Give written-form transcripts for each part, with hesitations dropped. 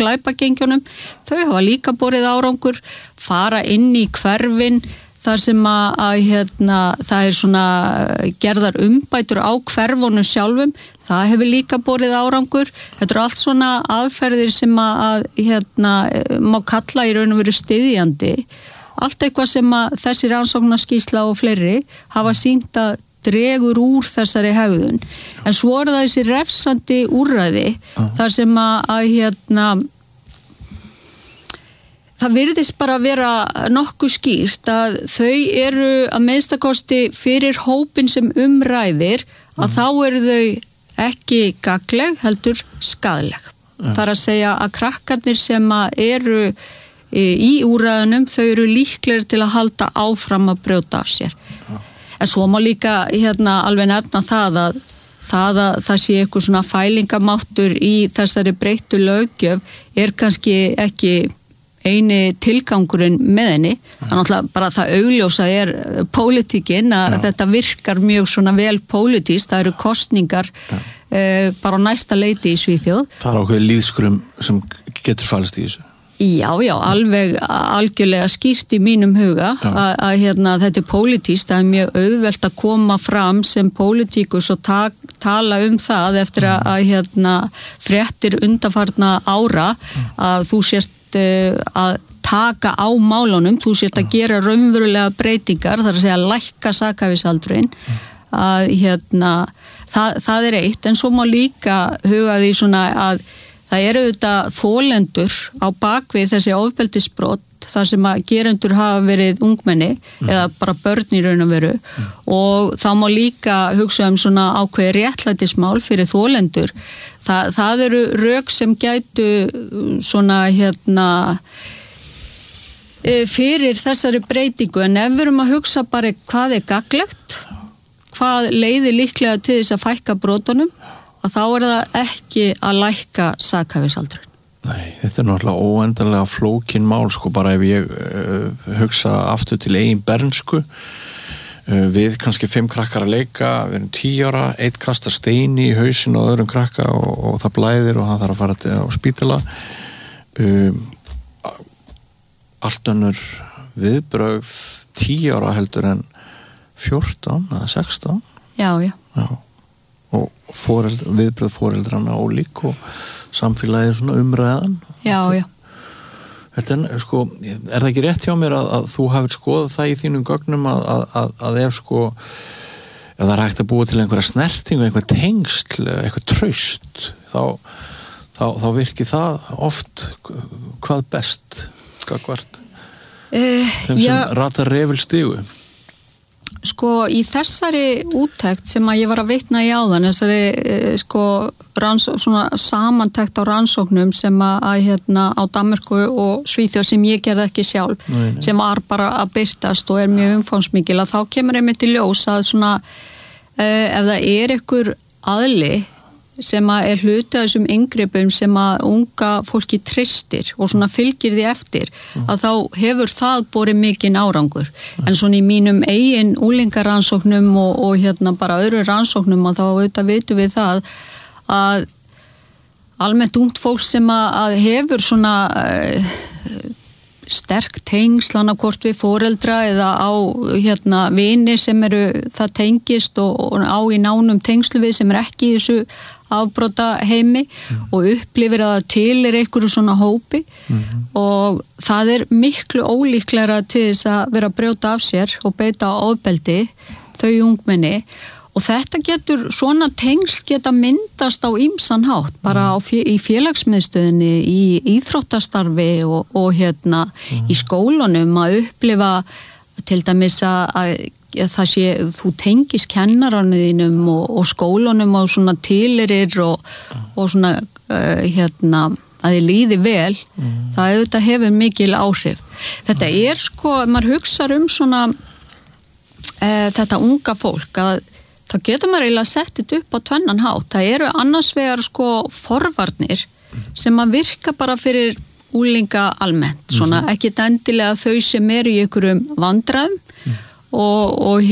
glæpagengjunum, þau hafa líka borið árangur, fara inn í hverfin þar sem það svona gerðar umbætur á hverfunum sjálfum, það hefur líka borið árangur. Þetta allt svona aðferðir sem má kalla í raun og veru styðjandi. Allt eitthvað sem þessi rannsóknarskýrsla og fleiri hafa sýnt að dregur úr þessari hegðun. En svo það þessi refsandi úrræði þar sem það virðist bara vera nokkuð skýrt að þau eru að minnstakosti fyrir hópin sem umræðir að þá eru þau ekki gagnleg, heldur skaðleg. Það að segja að krakkarnir sem eru í úrræðunum, þau eru líklegir til að halda áfram að brjóta af sér. En svo má líka alveg nefna það sé eitthvað svona fælingamáttur í þessari breyttu löggjöf kannski ekki eini tilgangurinn með henni. Það náttúrulega bara það augljósa pólitíkin að þetta virkar mjög svona vel pólitískt, það eru kosningar bara á næsta leiti í Svíþjóð. Það ákveðið lýðskrum sem getur falist í þessu. Já, alveg algjörlega skýrt í mínum huga að þetta pólitískt, það mjög auðvelt að koma fram sem pólitíkus og tala það eftir að fréttir undanfarna ára að þú sért að taka á málunum, þú sért að gera raunverulega breytingar, það að segja lækka sakhæfisaldurinn, að það eitt, en svo má líka huga því svona að það eru auðvitað þolendur á bakvið þessi ofbeldisbrot þar sem að gerendur hafa verið ungmenni eða bara börn í raun og veru og þá má líka hugsa svona ákveði réttlætismál fyrir þolendur. Það eru rök sem gætu svona fyrir þessari breytingu, en ef við erum að hugsa bara hvað gagnlegt, hvað leiðir líklega til þess að fækka brotunum, að þá það ekki að lækka sakhæfisaldurinn. Nei, þetta náttúrulega óendanlega flókin mál, bara ef ég hugsa aftur til eigin bernsku, við kannski 5 krakkar að leika, við erum 10 ára, 1 kastar steini í hausinn og öðrum krakka og það blæðir og hann þarf að fara á spítala. Allt önnur viðbrögð 10 ára heldur en 14 eða 16. Já. Og viðbröð foreldrana ólík og samfélagið svona umræðan. Já. Þetta er það ekki rétt hjá mér að þú hafir skoðað það í þínum gögnum að ef það hægt að búa til einhverja snertingu, einhver tengsl, eitthvað traust, þá virkir það oft hvað best gagnvart þeim sem ratar refilstigu. Í þessari úttekt sem að ég var að vitna í áðan, þessari svona samantekt á rannsóknum sem að á Danmörku og Svíþjóð sem ég gerði ekki sjálf, sem var bara að birtast og mjög umfangsmikil, að þá kemur einmitt í ljós að svona ef það einhver aðli sem að hluti af þessum inngripum sem að unga fólki treystir og svona fylgir því eftir, að þá hefur það borið mikinn árangur. En svona í mínum eigin unglingarannsóknum og bara öðru rannsóknum, að þá auðvitað vitum við það að almennt ungt fólk sem að hefur svona sterk tengsl annarkvort við foreldra eða á vini sem það tengist og á í nánum tengslu við sem ekki í þessu afbrota heimi og upplifir að það til einhverju svona hópi og það miklu ólíklegra til þess að vera að brjóta af sér og beita á ofbeldi þau ungmenni. Og þetta svona tengsl geta myndast á ýmsan hátt, bara í félagsmiðstöðinni, í íþróttastarfi og í skólunum að upplifa til dæmis að það sé, þú tengist kennaranum þínum og skólunum og svona tileirir og svona að þið líði vel, það auðvitað hefur mikil áhrif. Þetta maður hugsar svona þetta unga fólk að þá getur maður eiginlega sett þetta upp á tvennan hátt. Það eru annars vegar forvarnir sem að virka bara fyrir unglinga almennt, svona ekkit endilega þau sem eru í einhverjum vandræðum og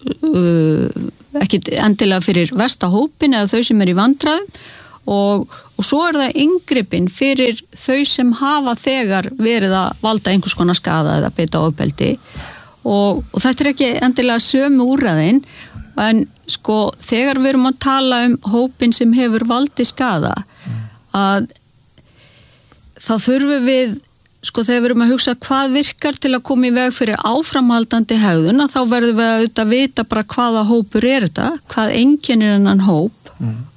ekkit endilega fyrir versta hópin eða þau sem eru í vandræðum og og svo það inngripin fyrir þau sem hafa þegar verið að valda einhvers konar skaða eða beita ofbeldi og þetta ekki endilega sömu úrræðin en sko þegar við erum að tala hópin sem hefur valdið skaða að þá þurfum við sko þegar við erum að hugsa hvað virkar til að koma í veg fyrir áframhaldandi hegðun að þá verðum við að auðvitað vita bara hvaða hópur þetta, hvað einkennir hennan hóp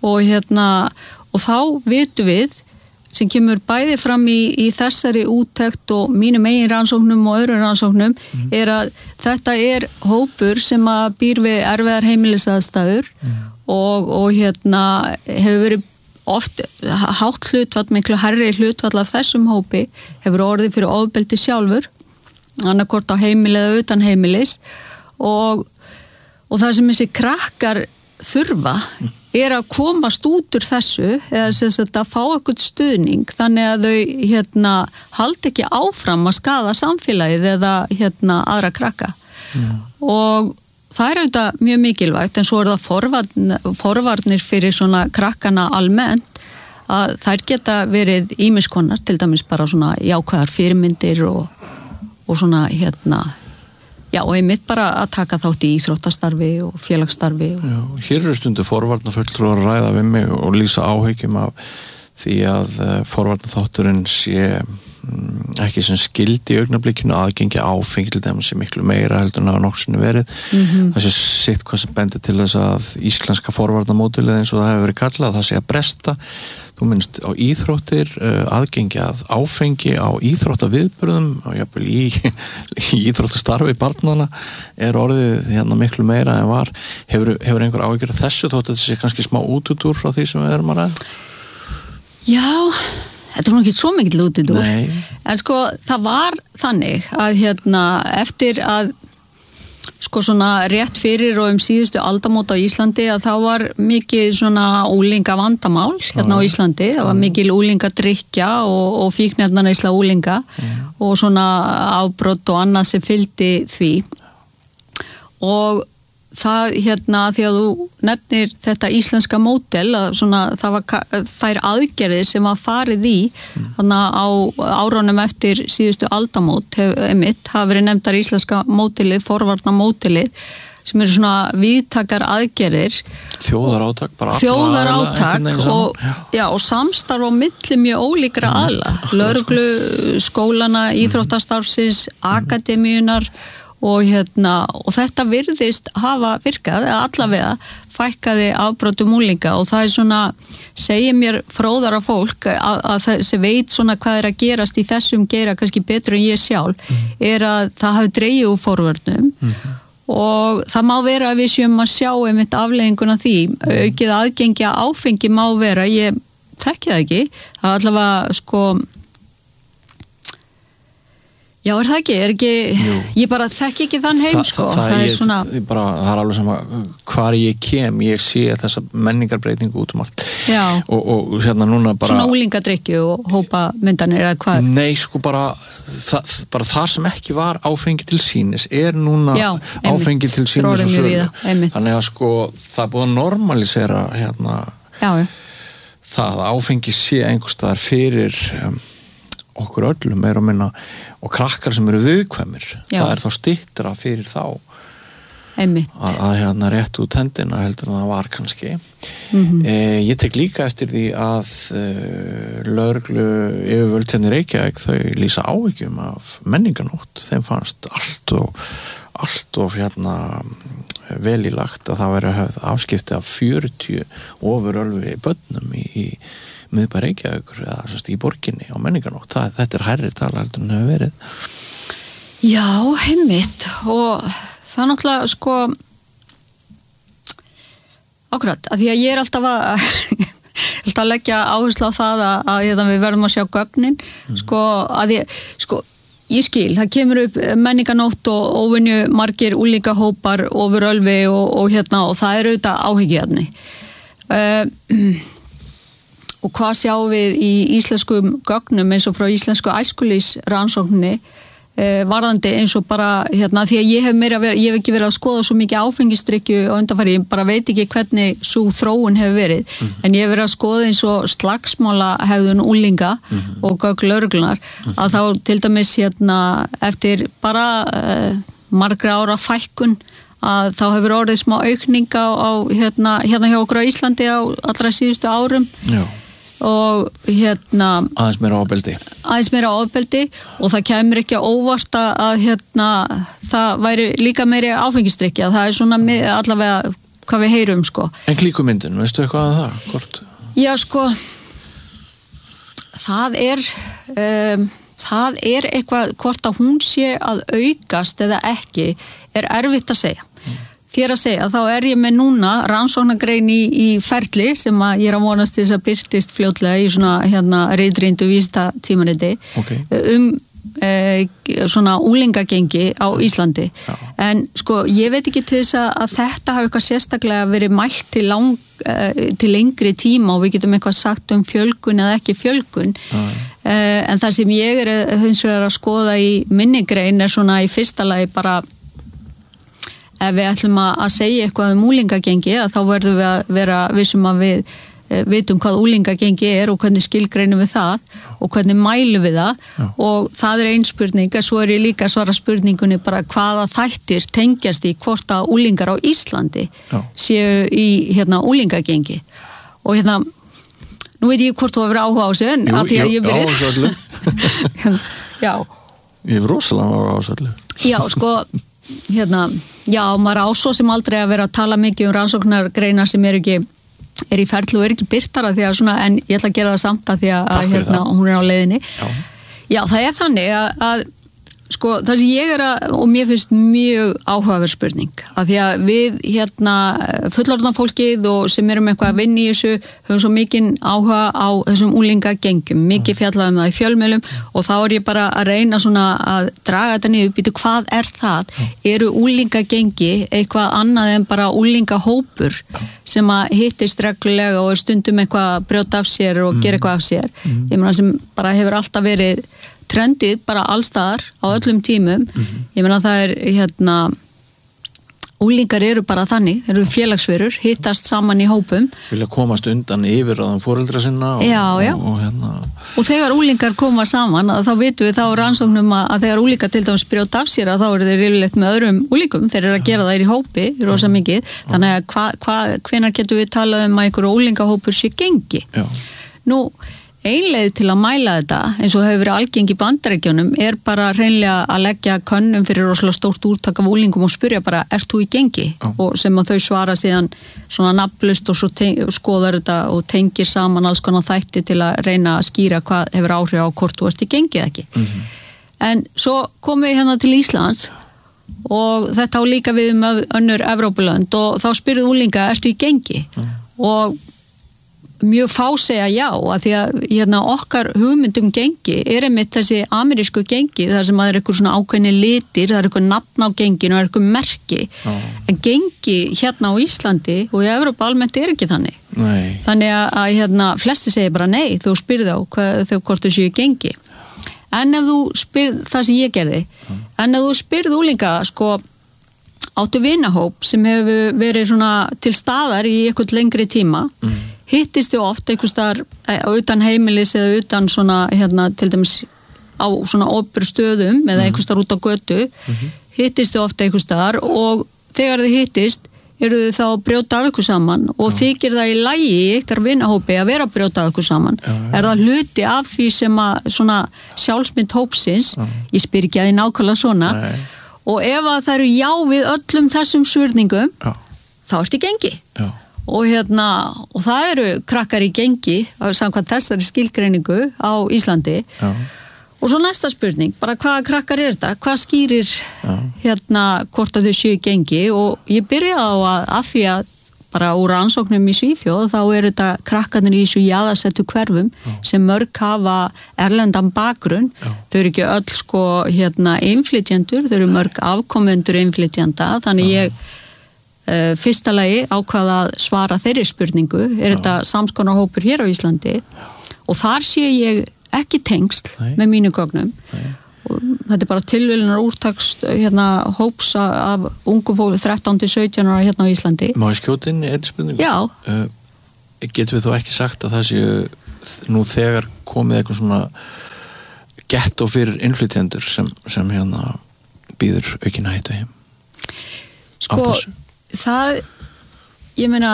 og þá vitum við sem kemur bæði fram í þessari úttekt og mínum eigin rannsóknum og öðrum rannsóknum að þetta hópur sem að býr við erfiðar heimilisaðstæður og hefur verið oft hátt hlutfall, miklu hærri hlutfall af þessum hópi hefur orðið fyrir ofbeldi sjálfur annarkvort á heimili eða utan heimilis og það sem þessi krakkar þurfa að komast út úr þessu eða sem sagt að fá eitthvað stuðning þannig að þau haldi ekki áfram að skaða samfélagið eða aðra krakka og það auðvitað mjög mikilvægt en svo það forvarnir fyrir svona krakkana almennt að þær geta verið ýmiss konar til dæmis bara svona jákvæðar fyrirmyndir og svona og einmitt bara að taka þátt í íþróttastarfi og félagsstarfi Hér eru stundu forvarnafulltrúar að ræða við mig og lýsa áhyggjum af því að forvarnaþátturinn sé ekki sem skildi í augnablikinu aðgengi áfengi til þeim sem miklu meira heldur en hafa nokksunni verið þessi sitt hvað sem bendir til þess að íslenska forvarnamódelið eins og það hefur verið kallað það sé að bresta þú minnst á íþróttir aðgengi að áfengi á íþróttaviðburðum og jafnvel í íþróttastarfi barnanna orðið miklu meira en var hefur einhver áhyggjur af þessu þótt að þetta sé kannski smá útúrdúr frá því sem við erum að ræða Já Þetta ekki svo mikið lútið úr. En sko, það var þannig að eftir að sko svona rétt fyrir og síðustu aldamót á Íslandi að þá var mikið svona úlinga vandamál á Íslandi. Það var mikil úlingadrykkja og fíkniefnaneysla úlinga og svona afbrot og annað sem fylgdi því. Og það því að þú nefnir þetta íslenska módel að svona það var þær aðgerðir sem var farið í þannig á árunum eftir síðustu aldamót hafa verið nefndar íslenska módelið, forvarnamódelið sem eru svona víðtakar aðgerðir þjóðarátak og samstarf á milli mjög ólíkra aðila lögreglu, skólana, íþróttastarfsins akademíunar og þetta virðist hafa virkað, eða allavega fækkaði afbrotum úlinga og það svona, segir mér fróðara fólk að þessi veit svona hvað að gerast í þessum geira kannski betur en ég sjálf, að það hafi dregið úr forvörnum og það má vera að við séum að sjá einmitt afleiðinguna því, aukið aðgengi að áfengi má vera, ég þekki það ekki, það allavega sko Já, það ekki, ég bara þekki ekki þann heim, sko. Það er svona... það er alveg sama hvar ég kem, ég sé þessa menningarbreytingu út allt. Já. Og núna bara... Svona úlingadrykju og hópa myndanir eða hvað? Nei, sko bara það sem ekki var áfengi til sínis núna áfengi til sínis og sölu. Þannig að sko, það er búið að normalisera það áfengi sé einhverstaðar fyrir... okkur öllum meira og minna og krakkar sem eru viðkvæmir það er þá styttra fyrir þá að rétt út hendina heldur en það var kannski ég tek líka eftir því að lögreglu yfirvöld í Reykjavík þau lýsa áhyggjum af menningarnótt þeim fannst allt of vel í lagt að það væri höfð afskipti af 40 ofurölvi börnum í miðbæ Reykjavíkur eða í borginni á menningarnótt. Þetta hærri tala heldur en hefur verið. Já, einmitt og það náttúrulega sko akkurat, að því að ég alltaf að leggja áherslu á það að við verðum að sjá gögnin sko að ég skil, það kemur upp menningarnótt og óvenju margir úlíkahópar ofurölvi og það er auðvitað áhyggjarni og hvað sjáum við í íslenskum gögnum eins og frá íslensku æskulýsrannsókninni varðandi eins og bara því að ég hef ekki verið að skoða svo mikið áfengisdrykkju og undanfari, ég bara veit ekki hvernig sú þróun hefur verið, en ég hef verið að skoða eins og slagsmála hegðun unglinga og gögn lögreglunar, að þá til dæmis eftir bara margra ára fækkun að þá hefur orðið smá aukning á hérna hjá okkur á Íslandi á allra síðustu árum. Já. Og aðeins meira ofbeldi og það kemur ekki á óvart að það væri líka meiri áfengisdrykki, að það svona allavega hvað við heyrum sko. En klíkumyndin, veistu eitthvað að það? Hvort? Já sko, það er eitthvað, hvort að hún sé að aukast eða ekki er erfitt að segja. Þér að segja, þá er ég með núna rannsóknargrein í ferli sem að ég er að vonast þess að birtist fljótlega í svona ritrýndu vísindatímariti svona unglingagengi á Íslandi. Já. En sko, ég veit ekki til þess að þetta hafi eitthvað sérstaklega verið mælt til lengri tíma og við getum eitthvað sagt fjölgun eða ekki fjölgun. En það sem ég er hins vegar að skoða í minni grein er svona í fyrsta lagi bara ef við ætlum að segja eitthvað unglingagengi, að þá verðum við að vera vissum að við vitum hvað unglingagengi er og hvernig skilgreinum við það og hvernig mælum við það. Já. Og það er ein spurning, en svo er ég líka að svara spurningunni bara hvaða þættir tengjast í hvort að unglingar á Íslandi séu í unglingagengi. Og nú veit ég hvort þú hefur áhuga á sig, en að því að ég verið Já. Ég hef rosalega áhuga á sig. Já, sko já, maður á svo sem aldrei að vera að tala mikið rannsóknargreinar sem er í ferli og er ekki birtara því að en ég ætla að gera það samt að því að hún er á leiðinni. Já, það er þannig að sko, það sem ég er og mér finnst mjög áhugaverð spurning, að því að við fullorðna fólkið og sem erum eitthvað að vinna í þessu höfum svo mikinn áhuga á þessum unglingagengjum, mikið fjallað það í fjölmiðlum og þá er ég bara að reyna svona að draga þetta niður, býtu hvað er það? Eru unglingagengi eitthvað annað en bara unglingahópur sem að hittist reglulega og er stundum eitthvað að brjóta af sér og gera eitthvað af sér? Ég meina sem bara hefur alltaf verið trendið bara allstaðar á öllum tímum. Ég meina það er unglingar eru bara þannig, þeir eru félagsverur, hittast saman í hópum. Vilja komast undan yfir á foreldra sinna og þegar unglingar koma saman, þá vitum við þá rannsóknum að þegar unglingar til dæmis brjóta af sér, þá eru þeir yfirleitt með öðrum unglingum, þeir eru að gera það í hópi, rosa mikið. Þannig að hvenær getum við talað að einhverju unglingahópur sé gengi? Já. Nú, einleið til að mæla þetta, eins og hefur verið algeng í Bandaríkjunum, er bara hreinlega að leggja könnum fyrir rosalega stórt úrtak af úlingum og spyrja bara, ert þú í gengi? Og sem að þau svara síðan svona nafnlaust og svo skoðar þetta og tengir saman alls konar þætti til að reyna að skýra hvað hefur áhrif á hvort þú ert í gengi eða ekki. En svo komum við til Íslands og þetta á líka við önnur Evrópulönd og þá spyrðu úlinga, ertu í gengi? Og mjög fá segja já, að því að okkar hugmyndum gengi er einmitt þessi amerísku gengi, þar sem að það er eitthvað svona ákveðni litir, það er eitthvað nafn á genginu, það er eitthvað merki. En gengi á Íslandi og í Evrópu almennt er ekki þannig. Nei. Þannig að flesti segir bara nei, þú spyrð á hvort þú séu gengi. En ef þú spyrð það sem ég gerði, en ef þú spyrð úlinga, sko, áttu vinahóp sem hefur verið svona til staðar í eitthvað lengri tíma, hittist þið oft einhvers staðar utan heimilis eða utan svona til dæmis á svona opur stöðum eða einhvers staðar út á götu, hittist þið oft einhvers staðar og þegar þið hittist eru þið þá að brjóta af ykkur saman og þykir það í lagi í ykkar vinahópi að vera að brjóta af ykkur saman. Er það hluti af því sem að svona sjálfsmynd hópsins, ég spyr ekki að þið nákvæmlega svona, og ef að það eru já við öllum þessum spurningum, þá ertu í gengi. Já. Og og það eru krakkar í gengi samkvæmt þessari skilgreiningu á Íslandi. Já. Og svo næsta spurning, bara hvaða krakkar er þetta? Hvað skýrir hvort að þau séu í gengi? Og ég byrjaði á að því að bara úr rannsóknum í Svíþjóð þá eru þetta krakkarnir í þessu jaðarsettu hverfum sem mörg hafa erlendan bakgrunn. Þau eru ekki öll sko innflytjendur, þau eru mörg afkomendur innflytjenda, þannig ég fyrsta lagi ákvað að svara þeirri spurningu, er þetta samskonar hópur hér á Íslandi og þar sé ég ekki tengsl með mínu gögnum þetta bara tilviljunar úrtakst hóps af ungu fólk 13-17 ára hérna á Íslandi. Má ég skjóta inn í einn spurningu? Já. Getum við þó ekki sagt að það séu nú þegar komið eitthvað svona gettó fyrir innflytjendur sem hérna býður aukin hættu heim? Sko, það, ég meina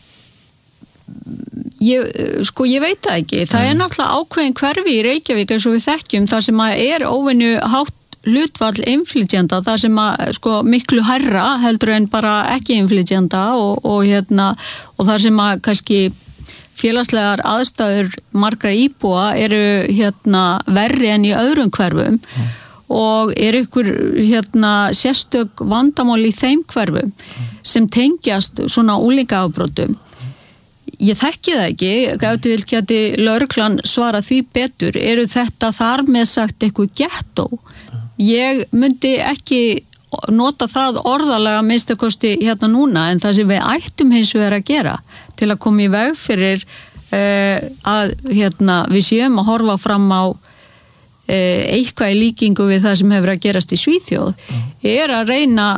ég veit það ekki. Það er náttúrulega ákveðin hverfi í Reykjavík eins og við þekkjum, þar sem að er óvenju hátt hlutfall innflytjenda, þar sem að miklu hærra heldur en bara ekki innflytjenda og þar sem að kannski félagslegar aðstæður margra íbúa eru verri en í öðrum hverfum og ykkur sérstök vandamál í þeim hverfum sem tengjast svona unglingaafbrotum. Ég þekki það ekki, ef þú vilt geti lögreglan svara því betur, eru þetta þar með sagt eitthvað gettó? Ég myndi ekki nota það orðalega minnstakosti núna, en það sem við ættum hins vegar að gera til að koma í veg fyrir að við séum að horfa fram á eitthvað í líkingu við það sem hefur að gerast í Svíþjóð, er að reyna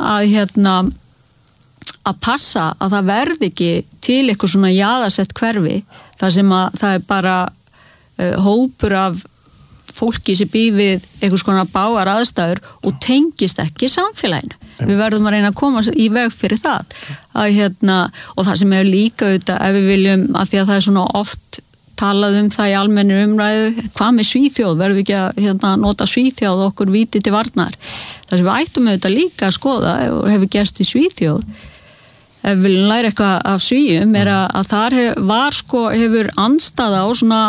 að passa að það verði ekki til eitthvað svona jaðarsett hverfi þar sem að það er bara hópur af fólki sem býr við eitthvað svona bágar aðstæður og tengist ekki samfélaginu. Við verðum að reyna að koma í veg fyrir það. Og það sem er líka auðvitað ef við viljum, að því að það er svona oft talað það í almennu umræðu, hvað með Svíþjóð, verðum við ekki að nota Svíþjóð okkur víti til varnar. Það sem við ættum auðvitað líka að skoða og hefur gerst í Svíþjóð, ef við viljum læra eitthvað af Svíum, er að þar hefur andstaða á svona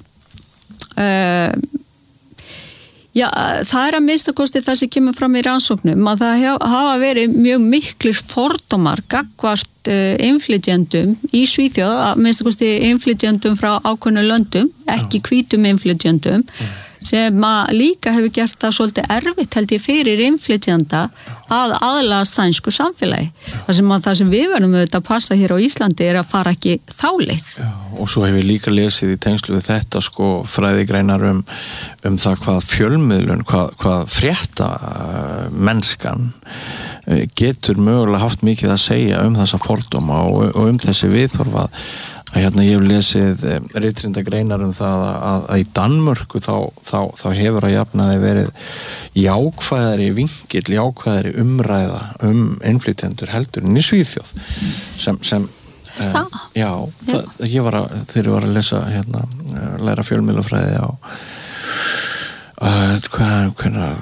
það er að minnstakosti það sem kemur fram í rannsóknum, að það hafa verið mjög miklir fordómar gagnvart innflytjendum í Svíþjóð, að minnstakosti innflytjendum frá ákveðnu löndum, ekki hvítum innflytjendum, sem að líka hefur gert það svolítið erfitt held ég fyrir innflytjenda að aðlagast sænsku samfélagi. Það sem við verðum auðvitað að passa hér á Íslandi er að fara ekki þá leið. Já, og svo hefur líka lesið í tengslu við þetta fræðigreinar um það hvað fjölmiðlun, hvað frétta mennskan getur mögulega haft mikið að segja þessa fordóma og þessi viðhorf að ég hef lesið ritrindagreinar það að í Danmörku þá hefur að jafnaði verið jákvæðari vinkill, jákvæðari umræða innflytjendur heldur en í Svíþjóð sem já, þegar ég var að lesa læra fjölmiðlafræði á hvernig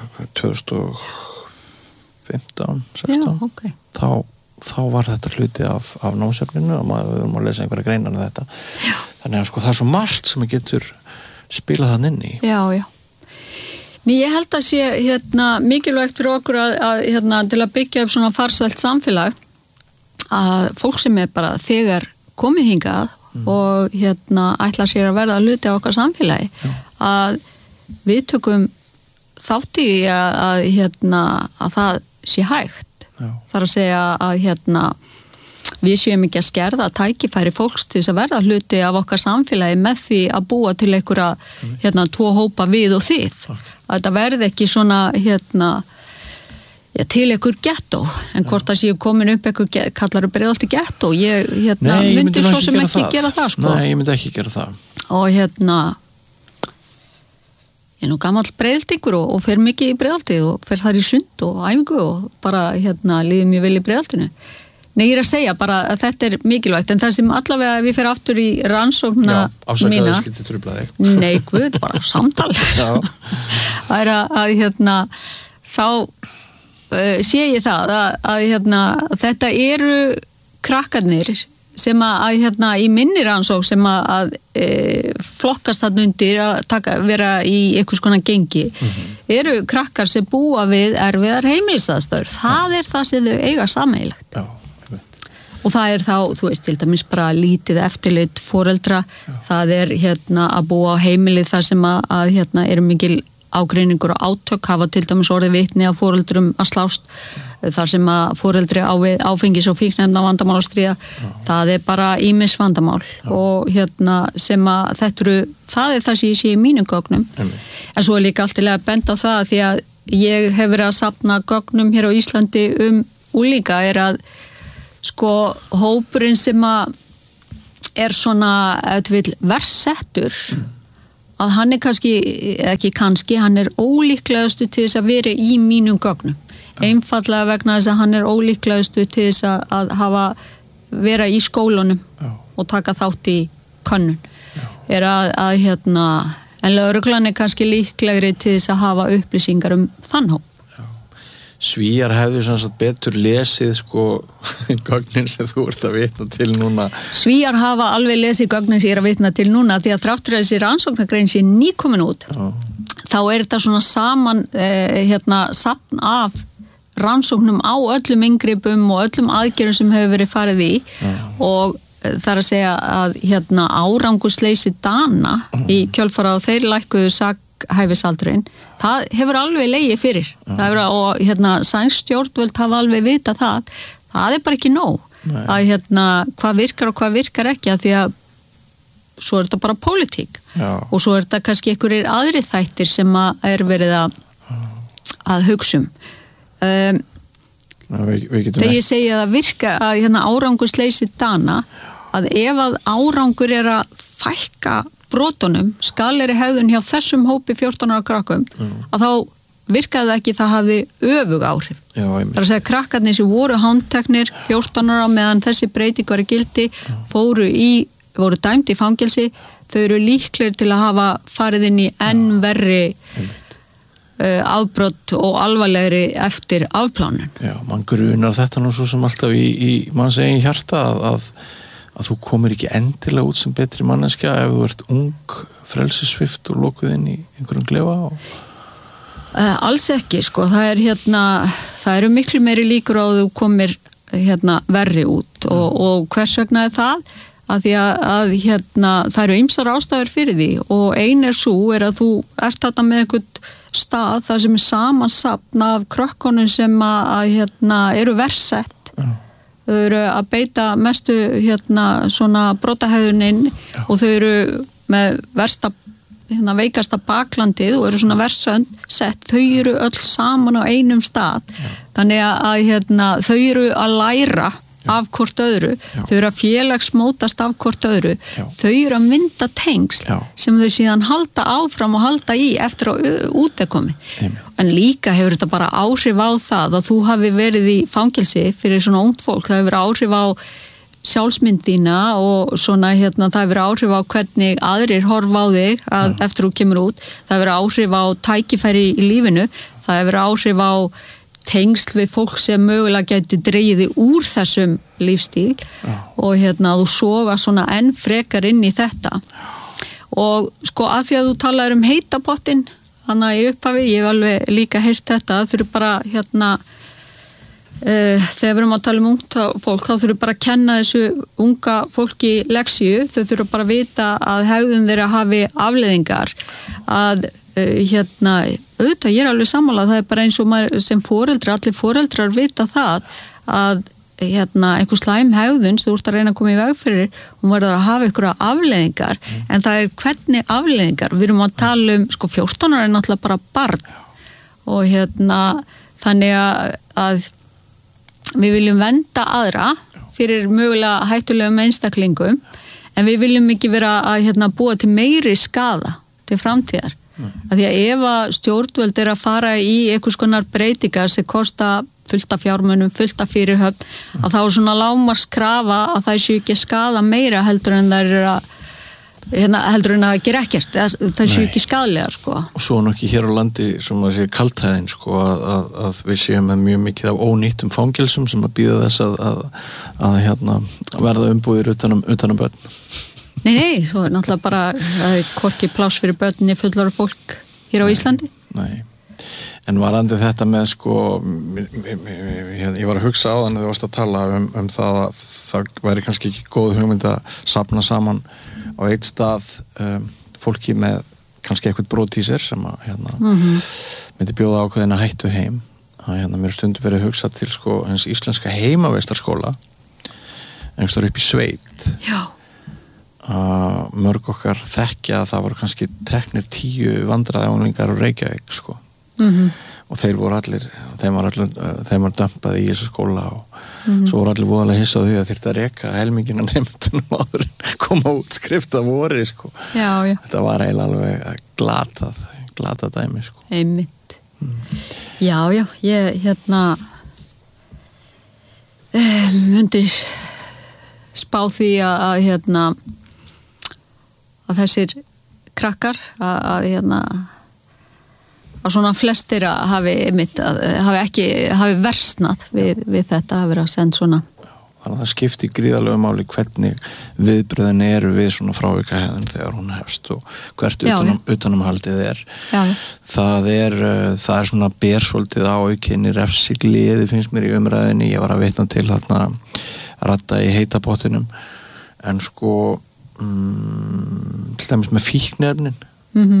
2015, 16 já, okay. þá var þetta hluti af námsefninu og við vorum að lesa einhverja greinar þetta. Þannig að það er svo margt sem getur spilað þann inn í. Já. Ég held að sé mikilvægt fyrir okkur að til að byggja upp svona farsælt samfélag að fólk sem er bara þegar komið hingað og ætlar sér að verða hluti á okkar samfélagi að við tökum þátt í að það sé hægt. Þar að segja að við séum ekki að skerða tækifæri fólks til þess að verða hluti af okkar samfélagi með því að búa til einhverja tvo hópa við og þið. Að þetta verði ekki svona til einhver gettó, en hvort það séu komin upp einhver kallar Breiðholti gettó, ég myndi svo sem ekki gera það sko. Nei, ég myndi ekki gera það. Og ég er nú gamall Breiðholtingur og fer mikið í Breiðholti og fer þar í sund og æfingu og bara líður mjög vel í Breiðholtinu. Nei, ég er að segja bara að þetta er mikilvægt, en það sem allavega við fer aftur í rannsóknina mína. Já, ásakaðu skilti trufla þig. Nei, guð, bara samtal. Það er að þá sé ég það að þetta eru krakkarnir sem að í minni rannsók sem að flokkast þarna undir að vera í einhvers konar gengi eru krakkar sem búa við erfiðar heimilisaðstæður. Það er það sem þau eiga sameiginlegt. Og það er þá, þú veist, til dæmis bara lítið eftirlit foreldra. Það er að búa á heimili þar sem að eru mikil ágreiningur og átök hafa til dæmis orðið vitni að foreldrum að slást þar sem að foreldri á við áfengis- og fíkniefna vandamál að stríða. Það bara ýmis vandamál og sem að það það sem ég sé í mínum gögnum. En svo líka alltilega bent á það því að ég hef verið að safna gögnum hér á Íslandi úlíka að sko hópurinn sem að svona versettur að hann kannski, hann ólíklegastu til þess að vera í mínum gögnum. Einfallega vegna þess að hann ólíklegastu til þess að vera í skólunum og taka þátt í könnun. En lögreglan kannski líklegri til þess að hafa upplýsingar þann hóp. Svíjar hefðu sannsagt betur lesið sko gögnin sem þú ert að vitna til núna. Svíjar hafa alveg lesið gögnin sem ég að vitna til núna því að þráttur að þessi rannsóknargrein sé nýkomin út. Þá þetta svona saman safn af rannsóknum á öllum inngripum og öllum aðgerðum sem hefur verið farið í og þar að segja að árangursleysi Dana í kjölfara og þeir lækkuðu sakhæfisaldurinn, það hefur alveg legið fyrir. Og sænsk stjórnvöld hafa alveg vitað það bara ekki nóg. Að hvað virkar og hvað virkar ekki að því að svo þetta bara pólitík og svo þetta kannski einhverjir aðri þættir sem að verið að hugsa þegar ég segi að virka að árangursleysi Dana að ef að árangur að fækka brotunum, skaleri hegðun hjá þessum hópi 14 ára krakkum að þá virkaði ekki það hafði öfug áhrif. Það að segja krakkarnir sem voru handteknir 14 ára meðan þessi breyting var í gildi voru dæmd í fangelsi, þau eru líklegir til að hafa farið inn í enn verri afbrot og alvarlegri eftir afplánun. Já, mann grunar þetta nú svo sem alltaf í manns eigin hjarta að þú komir ekki endilega út sem betri manneskja ef þú ert ung, frelsissvipt og lokuð inn í einhverjum klefa alls ekki, sko. Það eru miklu meiri líkur á að þú komir verri út og hvers vegna það? Að því að það eru ýmsar ástæður fyrir því og ein sú að þú ert þetta með einhvern stað þar sem samansafn af krökkunum sem að eru versett. Þau eru að beita mestu svona brotahegðunin og þau eru með versta veikasta baklandið og eru svona versönd sett, þau eru öll saman á einum stað. Þannig að þau eru að læra af hvort öðru, þau eru að félagsmótast af hvort öðru, þau eru að mynda tengsl sem þau síðan halda áfram og halda í eftir að útekomi. En líka hefur þetta bara áhrif á það að þú hafi verið í fangelsi fyrir svona ungt fólk, það hefur áhrif á sjálfsmyndina og svona það hefur áhrif á hvernig aðrir horfa á þig eftir þú kemur út, það hefur áhrif á tækifæri í lífinu, það hefur áhrif á tengsl við fólk sem mögulega geti dregið úr þessum lífstíl og þú soga svona enn frekar inn í þetta og sko að því að þú talaður heita pottinn þannig að í upphafi, ég hef alveg líka heyrt þetta, þau eru bara þegar við erum að tala ungt fólk, þá þurfum bara að kenna þessu unga fólki leksíu, þau þurfum bara að vita að hegðun þeirra hafi afleiðingar að auðvitað, ég alveg sammála, það bara eins og maður sem foreldrar, allir foreldrar vita það að einhver slæm hegðun sem þú ert að reyna að koma í veg fyrir, hún verður að hafa einhverja afleiðingar, en það hvernig afleiðingar, við erum að tala sko 14 ára er náttúrulega bara barn og þannig að við viljum vernda aðra fyrir mögulega hættulegum einstaklingum, en við viljum ekki vera að búa til meiri skaða til framtíðar. Að því að ef að stjórnvöld að fara í einhvers konar breytingar sem kosta fullt af fjármunum, fullt af fyrirhöfn, að þá er svona lágmarkskrafa að það séu ekki skaða meira heldur en það að gera ekkert, það séu ekki skaðlega, sko. Og svo ekki hér á landi sem að sé kaltæðin, sko, að við séum með mjög mikið af ónýttum fangelsum sem að býða þess að verða umbúðir utanum börn. Nei, svo er náttúrulega bara hvorki pláss fyrir börnni fullorðið fólk hér á Íslandi. Nei, en varandi þetta með sko, ég var að hugsa á þannig að þú varst að tala það að það væri kannski ekki góð hugmynd að safna saman á eitt stað fólki með kannski eitthvað brot í sér sem að myndi bjóða ákveðina hættu heim að mér stundum verið hugsað til sko hins íslenska heimavistarskóla einhverstar upp í sveit mörg okkar þekkja að það voru kannski teknir 10 vandræðaunglingar úr Reykjavík sko og þeim var dömpað í þessu skóla og svo voru allir voðalega hissa á því að þyrfti að reka helmingina nefndunum áður en koma út skrifta voru sko. Já. Þetta var eiginlega alveg glatað dæmi sko. Einmitt. Já, ég myndi spá því að þessir krakkar að svona flestir hafi versnað við þetta að vera að senda svona. Þannig að það skiptir gríðarlega máli hvernig viðbröðin eru við svona frávikahegðun þegar hún hefst og hvert utanumhaldið er. Já. Það er svona bersvolítið á aukinni refsigliði finnst mér í umræðinni. Ég var að vitna til þarna radda í heita pottinum en sko til dæmis með fíkniefnin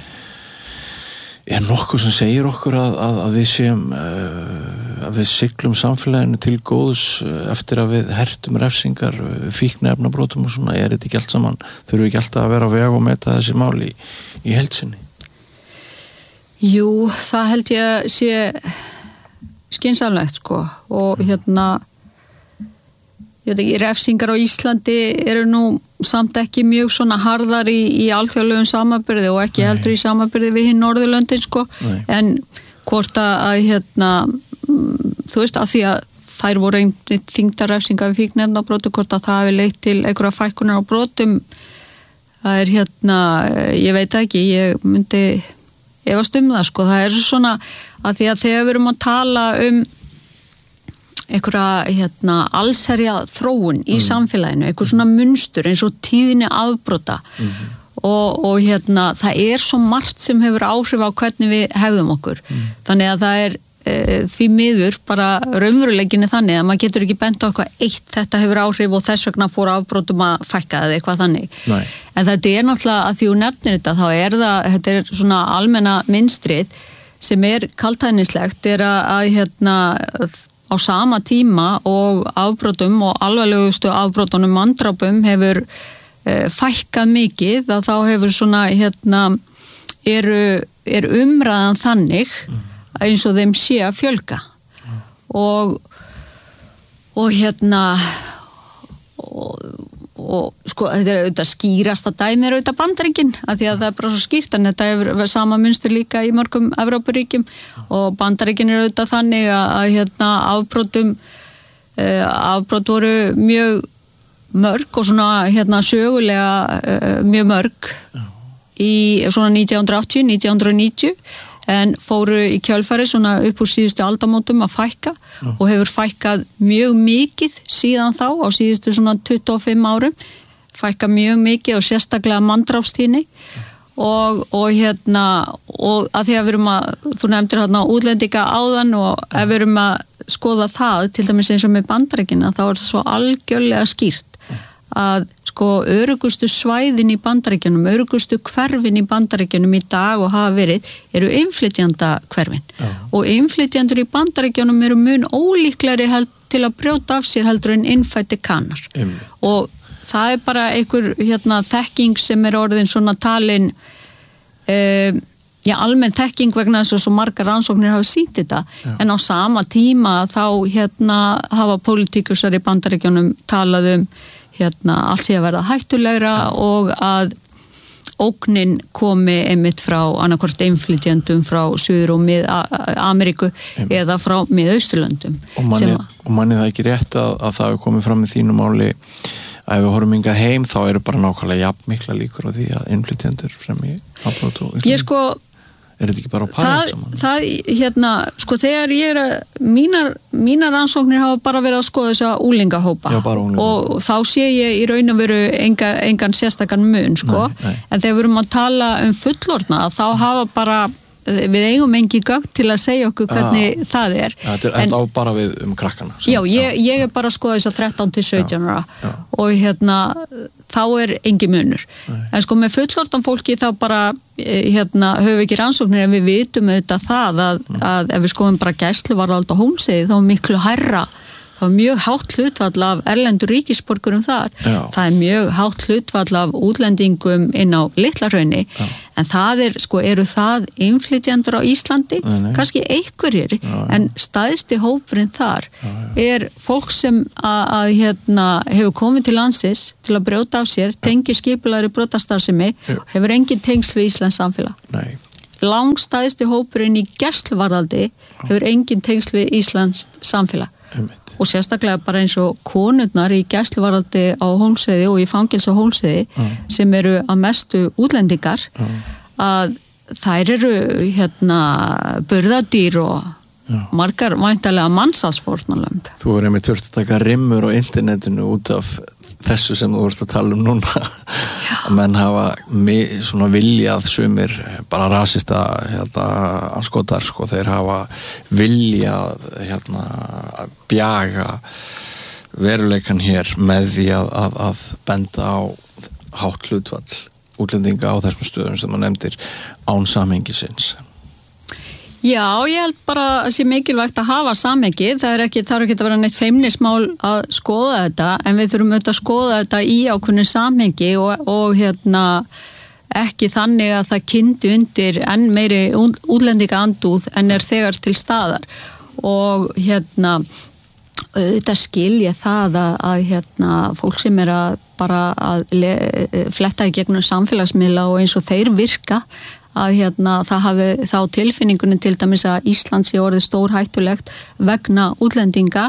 er nokkuð sem segir okkur að við séum að við siglum samfélaginu til góðs eftir að við hertum refsingar fíkniefnabrotum og svona þetta ekki allt saman þurfum ekki alltaf að vera á veg og meta þessi mál í heild sinni? Jú, það held ég að sé skynsamlegt sko og refsingar á Íslandi eru nú samt ekki mjög svona harðar í alþjóðlegum samanburði og ekki heldur í samanburði við hinn Norðurlöndin sko. En hvort að þú veist að því að þær voru einmitt þyngdar refsingar við fíkniefnabrotum hvort að það hafi leitt til einhverja fækkunar á brotum það er ég veit ekki ég myndi efast það sko. Það er svona að því að þegar við erum að tala einhverja allsherja þróun í samfélaginu, einhver svona munstur eins og tíðni afbrota og það er svo margt sem hefur áhrif á hvernig við hegðum okkur. Þannig að það er því miður bara raunveruleikinni þannig að maður getur ekki bent á eitthvað eitt þetta hefur áhrif og þess vegna fór afbrotum að fækka eða eitthvað þannig. Nei. En þetta er náttúrulega að því þú nefnir þetta þá þetta er svona almenna mynstrið sem er kaldhæðnislegt er að á sama tíma og afbrotum og alvarlegustu afbrotunum manndrápum hefur fækkað mikið að þá hefur svona er umræðan þannig eins og þeim sé að fjölga og sko þetta er auðvitað skýrasta dæmi er auðvitað Bandaríkin af því að það er bara svo skýrt en þetta hefur sama munstur líka í mörgum Evrópuríkjum og Bandaríkin er auðvitað þannig að afbrot voru mjög mörg og svona sögulega mjög mörg í svona 1980, 1990 en fóru í kjölfari svona upp úr síðustu aldamótum að fækka og hefur fækkað mjög mikið síðan þá á síðustu svona 25 árum fækkað mjög mikið og sérstaklega manndrápstíðni og að því að við erum þú nefndir útlendinga áðan og ef við erum að skoða það til dæmis eins og með Bandaríkina þá er það svo algjörlega skýrt að sko öruggustu svæðin í Bandaríkjunum, öruggustu hverfin í Bandaríkjunum í dag og hafa verið eru innflytjanda hverfin og innflytjandur í Bandaríkjunum eru mun ólíklegri til að brjóta af sér heldur en innfæddir Kanar og það er bara einhver þekking sem er orðin svona talin almenn þekking vegna þess að svo margar rannsóknir hafa sýnt þetta en á sama tíma þá hafa pólitíkusar í Bandaríkjunum talað allt sé að verða hættulegra og að ógnin komi einmitt frá annarkvort innflytjendum frá Suður- og Mið-Ameríku eða frá Mið-Austurlöndum. Og manni það ekki rétt að það hefur komið fram í þínu máli að ef við horfum hingað heim þá eru bara nákvæmlega jafnmikla líkur á því að innflytjendur fremji afbrot og Íslandi. Er þetta ekki bara á parið saman? Sko þegar ég mínar rannsóknir hafa bara verið að skoða þessa úlingahópa og þá sé ég í raun og veru engan sérstakann mun sko. Nei. En þegar við erum að tala fullorðna þá hafa bara við eigum engi gögn til að segja okkur hvernig það Þetta á bara við krakkana Já, ég bara að skoða þess að 13 til 17 ára og þá engin munur en sko með fullorðan fólki þá bara höfum við ekki rannsóknir en við vitum auðvitað það að ef við skoðum bara gæsluvarðhald á Hólmsheiði þá miklu hærra það var mjög hátt hlutfall af erlendur ríkisborgurum þar. Það mjög hátt hlutfall af útlendingum inn á Litla-Hrauni en það eru það innflytjendur á Íslandi, kannski einhverjir, en stærsti hópurinn þar fólk sem hefur komið til landsins til að brjóta af sér, tengi skipulagðri brotastarfsemi, hefur engin tengsl við Íslands samfélag. Nei. Langstærsti hópurinn í gæsluvarðhaldi hefur engin tengsl við Íslands samfélag. Og sérstaklega bara eins og konurnar í gæsluvarðhaldi á Hólmsheiði og í fangelsi á Hólmsheiði sem eru að mestu útlendingar að þær eru burðardýr og margar væntanlega mansalsfórnarlömb. Þú einmitt þurft að taka rimmur á internetinu út af þessu sem þú vorst að tala núna að menn hafa svona viljað sumir bara rasista anskotar sko, þeir hafa viljað bjaga veruleikan hér með því að benda á hátt hlutfall útlendinga á þessum stöðum sem þú nefndir án samhengisins. Já, ég held bara að sé mikilvægt að hafa samhengi, það þarf ekki að vera neitt feimnismál að skoða þetta, en við þurfum auðvitað að skoða þetta í ákveðnu samhengi og ekki þannig að það kyndi undir enn meiri útlendingaandúð en þegar til staðar. Og auðvitað skilja það að fólk sem að fletta í gegnum samfélagsmiðla og eins og þeir virka að það hafi þá tilfinningunni til dæmis að Ísland sé orðið stórhættulegt vegna útlendinga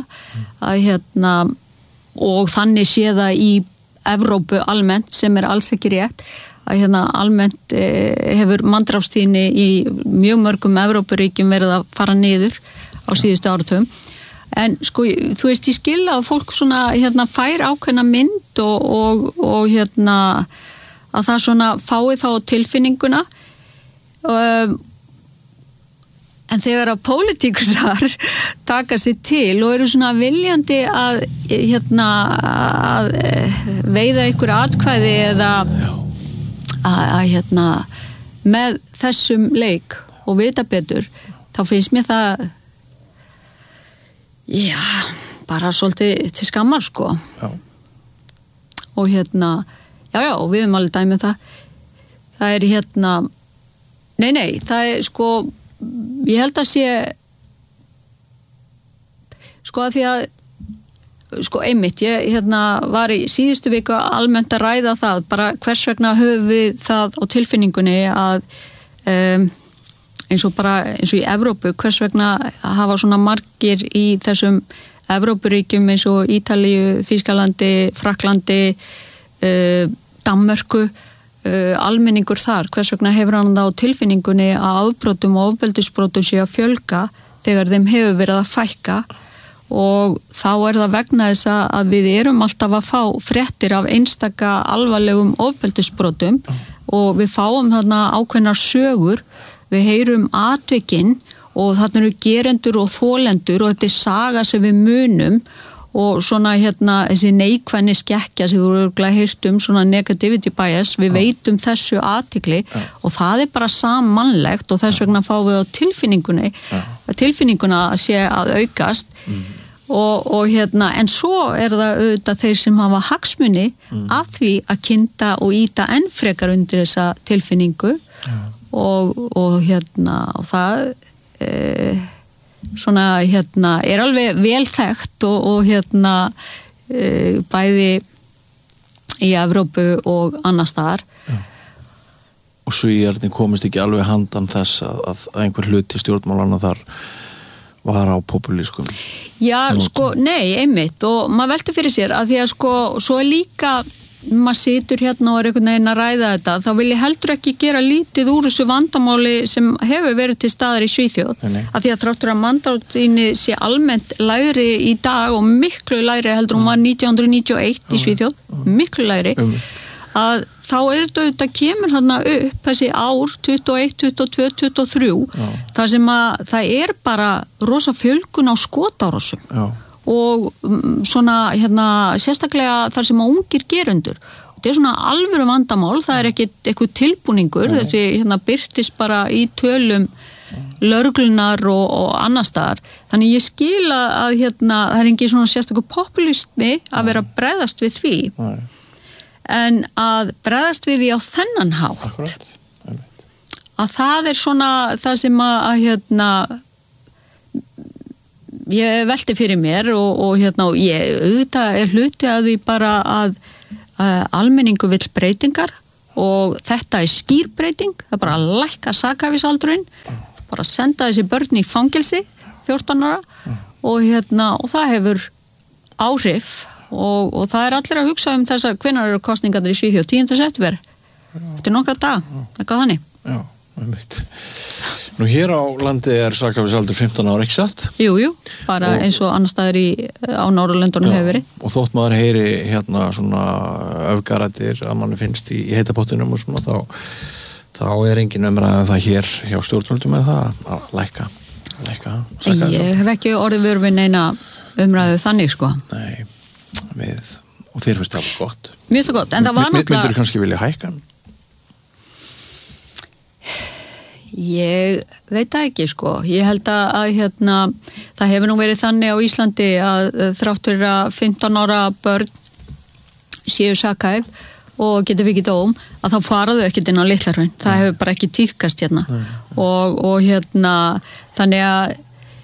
og þannig sé það í Evrópu almennt sem alls ekki rétt að almennt hefur manndrápstíðni í mjög mörgum Evrópuríkjum verið að fara niður á síðustu áratugum en sko þú veist ég skil að fólk svona fær ákveðna mynd og að það svona fái þá tilfinninguna en þegar að pólitíkusar taka sér til og eru svona viljandi að veiða ykkur atkvæði eða að með þessum leik og vita betur þá finnst mér það bara svolítið til skammar sko og já og við höfum alveg dæmið það er Nei, það sko, ég held að sé, sko að því að, sko einmitt, ég var í síðustu viku almennt að ræða það, bara hvers vegna höfum við það á tilfinningunni að eins og í Evrópu, hvers vegna hafa svona margir í þessum Evrópuríkjum eins og Ítalíu, Þýskalandi, Frakklandi, Danmörku, almenningur þar, hvers vegna hefur hann það á tilfinningunni að afbrotum og ofbeldisbrotum sé að fjölga þegar þeim hefur verið að fækka og þá það vegna þess að við erum alltaf að fá fréttir af einstaka alvarlegum ofbeldisbrotum og við fáum þarna ákveðnar sögur, við heyrum atvikinn og þarna eru gerendur og þolendur og þetta saga sem við munum og svona þessi neikvæðni skekkja sem við vorum heyrt svona negativity bias, við veitum þessu athygli og það bara sammannlegt og þess vegna fáum við á tilfinninguna að sé að aukast og en svo það auðvitað þeir sem hafa hagsmuni af því að kynda og ýta enn frekar undir þessa tilfinningu og það svona alveg vel þekkt og bæði í Evrópu og annars staðar. Og Svíarnir komist ekki alveg handan þess að einhver hluti stjórnmálana þar var á populískum. Já, sko, nei, einmitt og maður velti fyrir sér að því að sko, svo líka maður situr og einhvern veginn að ræða þetta, þá vil ég heldur ekki gera lítið úr þessu vandamáli sem hefur verið til staðar í Svíþjóð að því að þráttur að manndrápstíðni sé almennt lægri í dag og miklu lægri heldur hún var 1991 í Svíþjóð, miklu lægri að þá þetta kemur þarna upp þessi ár 21, 22, 23 þar sem að það bara rosa fjölgun á skotárásum og svona sérstaklega þar sem að ungir gerendur. Þetta svona alvöru vandamál, það ekki eitthvað tilbúningur, þessi birtist bara í tölum lögreglunar og annar staðar. Þannig ég skil að það engin svona sérstakur populismi að vera að bregðast við því. En að bregðast við því á þennan hátt. Akkurat. Að það svona það sem að ég velti fyrir mér og ég auðvitað hluti að því bara að almenningu vill breytingar og þetta skýr breyting, það bara að lækka sakhæfisaldurinn, bara senda þessi börn í fangelsi 14 ára og það hefur áhrif og það allir að hugsa þessar hvenær eru kosningarnir í Svíþjóð 10. september eftir nokkra dag, eitthvað þannig. Já, einmitt. Nú hér á landi sakhæfisaldur 15 ára, ekki satt? Jú, bara eins og annar staðar á Norðurlöndunum hefur verið. Og þótt maður heyri svona öfgarættir að manni finnst í heitapottunum og svona þá engin umræða það hér hjá stjórnvöldum með það að lækka sakhæfisaldur. Ég hef ekki orðið vör við neina umræðu þannig sko. Nei, og þér finnst það gott. Mér finnst það gott, en það var náttúrulega... Myndur kannski vilja hækka hann? Ég veit það ekki sko. Ég held að það hefur nú verið þannig á Íslandi að þráttur að 15 ára börn séu sakhæf og getur vikið dóm að þá faraðu ekkert inn á Litla-Hraun. Það hefur bara ekki tíðkast hérna. Og þannig að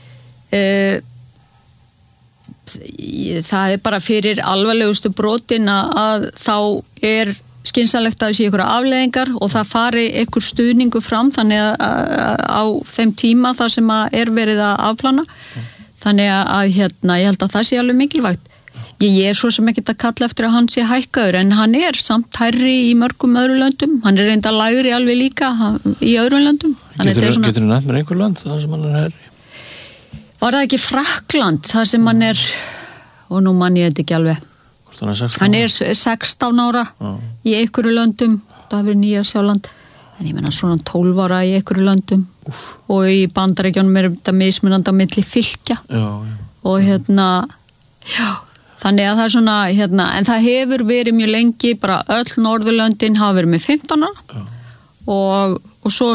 það bara fyrir alvarlegustu brotin að þá skynsamlegt að sé ykkur afleiðingar og það fari ykkur stuðningu fram þannig að á þeim tíma þar sem að verið að afplana þannig að ég held að það sé alveg mikilvægt. Ég svo sem ekki að kalla eftir að hann sé hækkaður en hann samt hærri í mörgum öðrum löndum, hann reynda lægri alveg líka í öðrum löndum. Getur þú nefnt mér einhver lönd þar sem hann hærri? Var það ekki Frakkland þar sem hann og nú man ég þetta ekki alveg. Hann 16 ára í einhverju löndum, það hefur Nýja-Sjáland, en ég meina svona 12 ára í einhverju löndum og í Bandaríkjunum þetta mismunandi á milli fylkja og þannig að það svona en það hefur verið mjög lengi, bara öll Norðurlöndin hafa verið með 15 ára og svo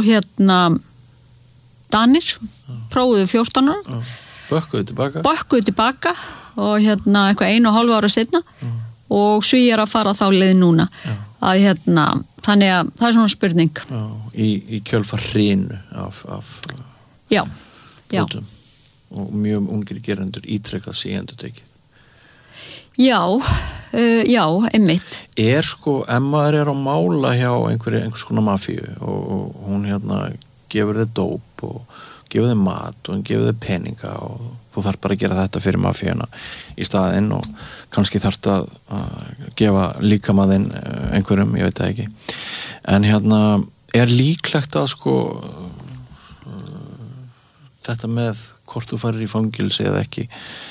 Danir prófuðu 14 ára bökkuðu tilbaka og eitthvað 1,5 ára seinna og Svíar að fara þá leið núna að þannig að það svona spurning í kjölfar hrinu af brotum og mjög ungir gerendur ítrekkað sig endurtekið. Já, einmitt. Sko, ef maður á mála hjá einhvers konar mafíu og hún gefur þið dóp og gefur þið mat og hún gefur þið peninga og þú þarf bara að gera þetta fyrir mafíuna í staðinn og kannski þarf að gefa líkamaðinn einhverjum, ég veit það ekki. En líklegt að sko þetta með hvort þú farir í fangilsi eða ekki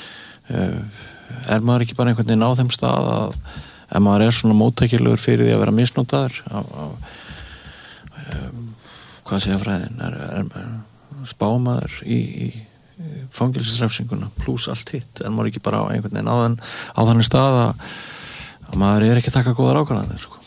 maður ekki bara einhvern veginn á þeim stað að ef maður svona móttækilegur fyrir því að vera misnotaður hvað segja fræðin spámaður í fangelsisrefsinguna pluss allt hitt en maður ekki bara á einhvern veginn á þannig stað að maður ekki að taka góðar ákvarðanir sko.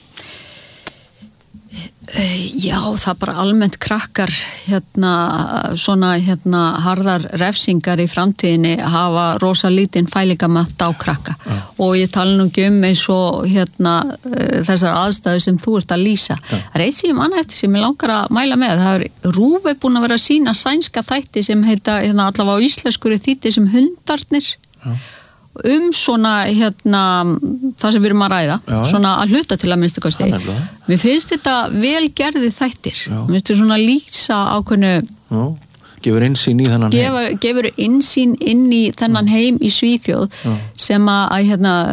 Já, það bara almennt krakkar svona harðar refsingar í framtíðinni hafa rosa lítinn fælingamætt á krakka og ég tala nú ekki eins og þessar aðstæður sem þú ert að lýsa. Það eitt sem annað eftir sem ég langar að mæla með, það RÚV búin að vera að sýna sænska þætti sem heita allavega á íslensku þýddi sem Hundarnir svona það sem við erum að ræða svona að hluta til að minnstu kosti mér finnst þetta vel gerði þættir mér finnst þetta svona lýsa ákveðnu gefur innsýn í þennan heim gefur innsýn inn í þennan heim í Svíþjóð sem að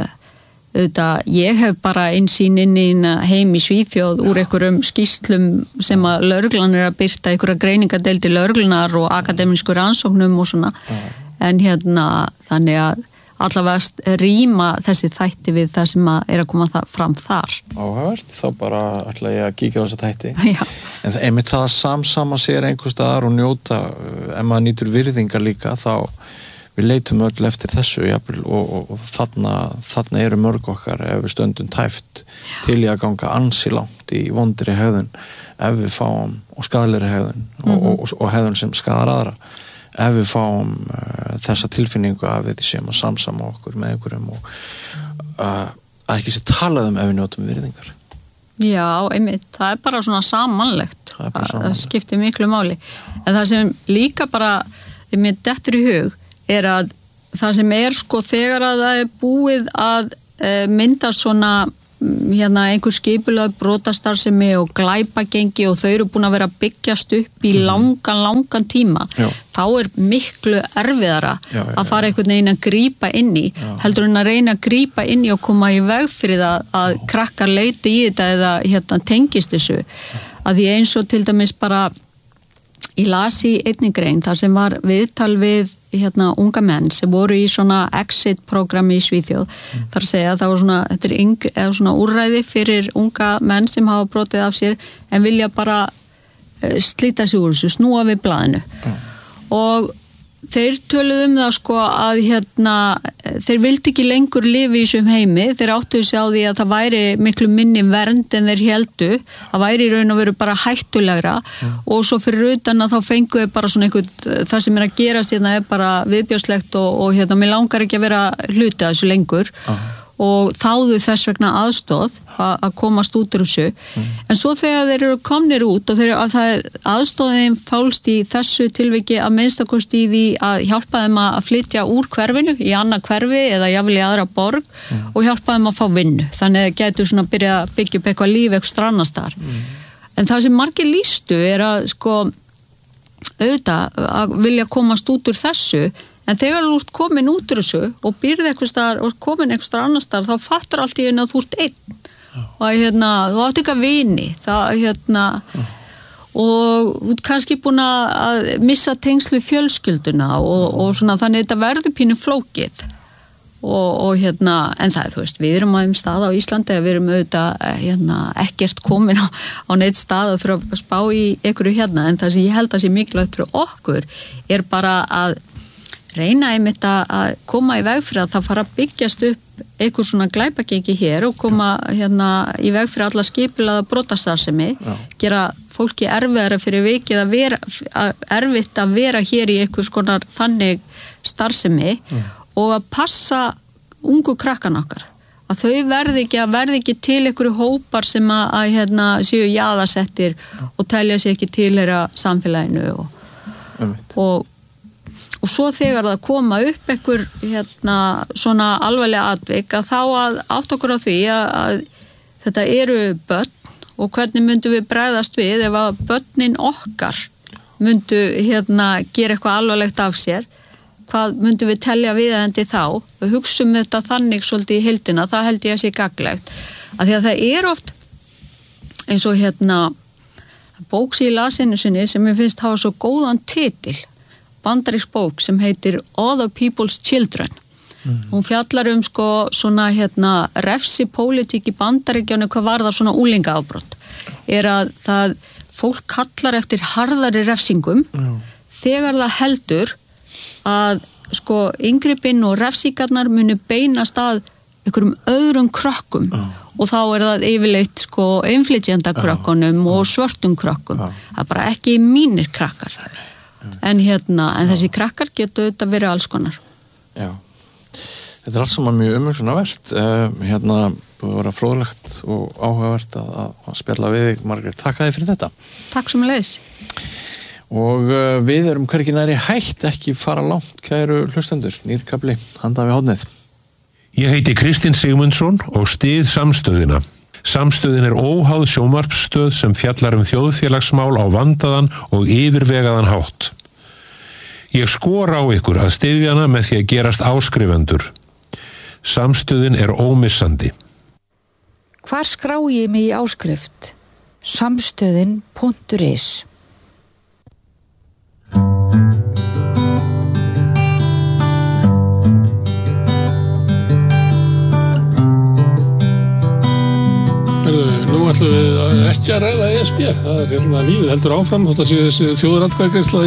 ég hef bara innsýn inn í heim í Svíþjóð úr einhverjum skýrslum sem að lögreglan að birta einhverja greiningadeildi lögreglunar og akademísku rannsóknum og svona en þannig að allavega rýma þessi þætti við það sem að koma fram þar. Áhugavert, þá bara ætla ég að kíkja á þessa þætti. Já. En einmitt það að samsama sér einhvers staðar og njóta, ef maður nýtur virðingar líka, þá við leitum öll eftir þessu jafnvel, og þarna eru mörg okkar ef við stöndum tæft til í að ganga ansi langt í vondri hegðun ef við fáum og skaðlegri hegðun og hegðun sem skaðar aðra. Ef við fáum þessa tilfinningu að við séum að samsama okkur með einhverjum og að ekki sé talað ef við njótum virðingar. Já, einmitt, það bara svona samanlegt. Það skiptir miklu máli. En það sem líka bara mér dettur í hug að það sem sko þegar að það búið að mynda svona einhver skipulöð brotastarfsemi og glæpagengi og þau eru búin að vera byggjast upp í langan tíma. Já. Þá miklu erfiðara að fara einhvern veginn að grípa inn í heldur en að reyna að grípa inn í og koma í veg fyrir að krakkar leiti í þetta eða tengist þessu. Að því eins og til dæmis bara ég las í einni grein þar sem var viðtal við unga menn sem voru í svona exit-programmi í Svíþjóð. Þar að segja að það var þetta svona úrræði fyrir unga menn sem hafa brotið af sér en vilja bara slíta sig úr þessu, snúa við blaðinu. Og þeir töluðu það sko að þeir vildi ekki lengur lifa í þessum heimi, þeir áttuðu sig á því að það væri miklu minni vernd en þeir héldu, það væri í raun og veru bara hættulegra og svo fyrir utan að þá fenguðu bara svona það sem að gerast bara viðbjóðslegt og mér langar ekki að vera hluti að þessu lengur og þáðu þess vegna aðstoð að komast út úr þessu en svo þegar þeir eru komnir út og aðstoðin fálst í þessu tilviki að minnstakosti í því að hjálpa þeim að flytja úr hverfinu í annað hverfi eða jafnvel í aðra borg og hjálpa þeim að fá vinnu þannig að getur svona byrja að byggja upp eitthvað líf eitthvað annars staðar en það sem margir lýstu að sko auðvitað að vilja komast út úr þessu en þegar þú ert komin út úr þessu og býrð eitthvað staðar og komin eitthvað staðar annars staðar þá fattar allt í einu að þú ert einn og þú átt ekki að vini og þú ert kannski búin að missa tengsl við fjölskylduna og svona þannig þetta verður pínu flókið og en það þú veist við erum á þeim stað á Íslandi við erum auðvitað ekkert komin á neitt stað og þurfa að spá í einhverju en það sem ég held að sé mikilvægt fyrir okkur bara að reyna einmitt að koma í veg fyrir að það fara að byggjast upp einhver svona glæpagengi hér og koma í veg fyrir alla skipulaða brotastarfsemi, gera fólki erfiðara fyrir vikið erfitt að vera hér í einhvers konar þannig starfsemi og að passa ungu krakkan okkar. Að þau verði ekki til einhverju hópar sem að séu jaðarsettir og telja sig ekki tilheyra samfélaginu og svo þegar það koma upp einhver svona alvarlega atvik að þá að átt okkur á því að þetta eru börn og hvernig myndum við bregðast við ef að börnin okkar myndu gera eitthvað alvarlegt af sér hvað myndum við telja viðeigandi þá og hugsum þetta þannig svolítið í heildina það held ég að sé gagnlegt að því að það oft eins og bók sem ég las einu sinni sem ég finnst hafa svo góðan titil bandarísk bók sem heitir Other People's Children. Hún fjallar sko svona refsipólitík í Bandaríkjunum hvað varðar svona unglingaafbrot. Að það fólk kallar eftir harðari refsingum þegar það heldur að sko inngripin og refsingarnar muni beinast að einhverjum öðrum krökkum og þá það yfirleitt sko innflytjenda krökkunum og svörtum krökkum. Það bara ekki mínir krakkar. En þessi krakkar getur auðvitað verið alls konar. Já. Þetta alls saman mjög umhugsunarvert. Búið að vera fróðlegt og áhugavert að spjalla við þig, Margrét. Takk að þið fyrir þetta. Takk sömuleiðis. Og við erum hvergi nærri hætt ekki fara langt, kæru hlustendur. Nýr kafli, handa við hornið. Ég heiti Kristinn Sigmundsson og styð Samstöðina. Samstöðin óháð sjónvarpsstöð sem fjallar þjóðfélagsmál á vandaðan og yfirvegaðan hátt. Ég skora á ykkur að styðja hana með því að gerast áskrifendur. Samstöðin ómissandi. Hvar skrá ég mig í áskrift? Samstöðin.is ekki að ræða ESB. Það lífið heldur áfram, þótt að sé þessi þjóðaratkvæðagreiðsla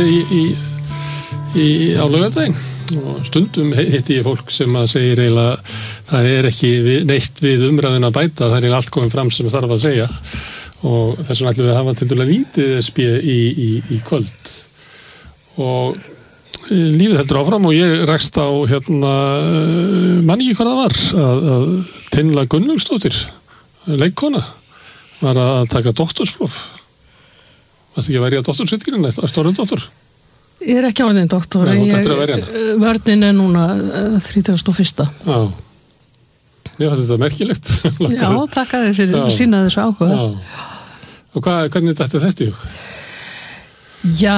á laugardaginn. Og stundum hitti ég fólk sem að segir eiginlega það ekki neitt við umræðin að bæta, það eiginlega allt komið fram sem þarf að segja. Og þess vegna ætlum við að hafa tildulega lítið ESB í kvöld. Og lífið heldur áfram og ég rakst á man ekki hvað það var að Tinna Gunnlaugsdóttir, leikkona, var að taka doktorspróf. Varstu ekki að verja doktorsritgerðina, stórum doktor? Ég ekki orðin doktor. Vörnin núna 31. Já. Ég fannst þetta merkilegt. Já, takk að þér fyrir að sína þessu áhuga. Og hvernig dætti þetta í hug? Já,